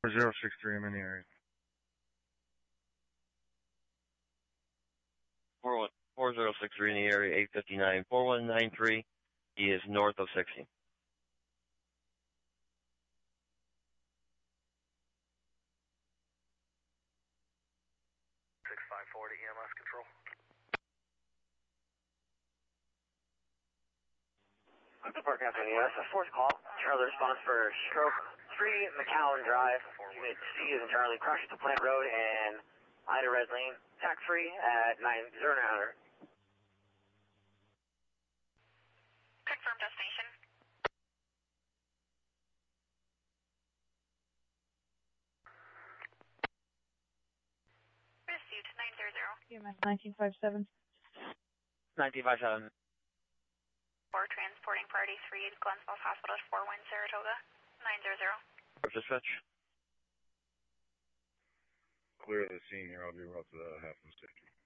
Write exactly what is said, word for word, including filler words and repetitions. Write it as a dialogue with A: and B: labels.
A: four zero six three, I'm in the area.
B: four zero six three in the area, eight fifty-nine. four one nine three, he is north of sixty.
C: six five four to E M S control. Park Avenue, E M S, a fourth call. Charlie response for stroke three, McAllen Drive. Unit C is in Charlie, crash to Plant Road and Ida Red Lane. Tax free at nine zero nine hundred.
D: Confirm destination. Received nine zero zero.
E: E M S nineteen fifty-seven.
C: nineteen fifty-seven.
D: For transporting priority three, Glens Falls Hospital, four one Saratoga, nine zero zero.
B: Dispatch.
A: Clear the scene here, I'll be roughly uh, half in station.